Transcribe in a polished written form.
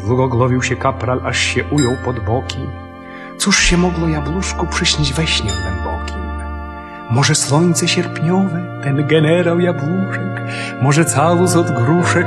Złogogłowił się kapral, aż się ujął pod boki. Cóż się mogło jabłuszku przyśnić we śnie głębokim? Może słońce sierpniowe, ten generał jabłuszek, może calus od gruszek,